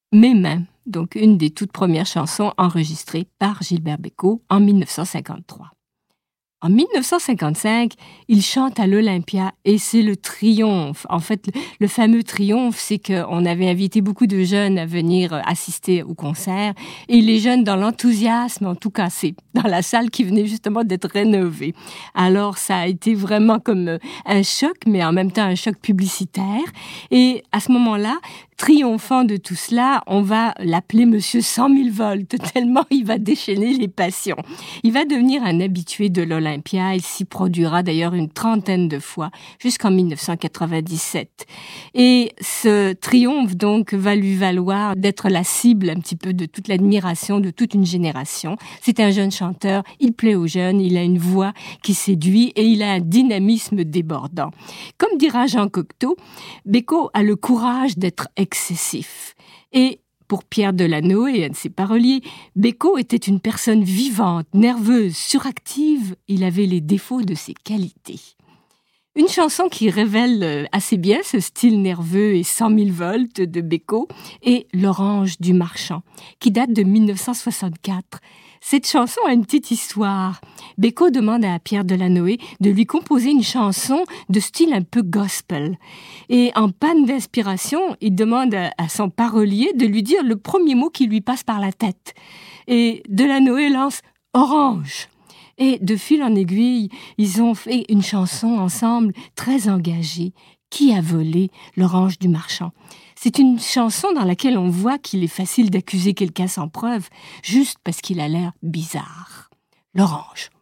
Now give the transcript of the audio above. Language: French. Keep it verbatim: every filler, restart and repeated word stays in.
Mes mains, donc une des toutes premières chansons enregistrées par Gilbert Bécaud en mille neuf cent cinquante-trois. En mille neuf cent cinquante-cinq, il chante à l'Olympia et c'est le triomphe. En fait, le, le fameux triomphe, c'est qu'on avait invité beaucoup de jeunes à venir assister au concert et les jeunes, dans l'enthousiasme, en tout cas, c'est dans la salle qui venait justement d'être rénovée. Alors, ça a été vraiment comme un choc, mais en même temps un choc publicitaire. Et à ce moment-là, triomphant de tout cela, on va l'appeler Monsieur cent mille volts, tellement il va déchaîner les passions. Il va devenir un habitué de l'Olympia, il s'y produira d'ailleurs une trentaine de fois, jusqu'en mille neuf cent quatre-vingt-dix-sept. Et ce triomphe, donc, va lui valoir d'être la cible un petit peu de toute l'admiration de toute une génération. C'est un jeune chanteur, il plaît aux jeunes, il a une voix qui séduit et il a un dynamisme débordant. Comme dira Jean Cocteau, Bécaud a le courage d'être excessif. Et pour Pierre Delanoë, un de ses paroliers, Bécaud était une personne vivante, nerveuse, suractive. Il avait les défauts de ses qualités. Une chanson qui révèle assez bien ce style nerveux et cent mille volts de Bécaud est L'Orange du Marchand, qui date de mille neuf cent soixante-quatre. Cette chanson a une petite histoire. Bécaud demande à Pierre Delanoë de lui composer une chanson de style un peu gospel. Et en panne d'inspiration, il demande à son parolier de lui dire le premier mot qui lui passe par la tête. Et Delanoë lance « Orange ». Et de fil en aiguille, ils ont fait une chanson ensemble très engagée. Qui a volé l'orange du marchand? C'est une chanson dans laquelle on voit qu'il est facile d'accuser quelqu'un sans preuve, juste parce qu'il a l'air bizarre. L'orange.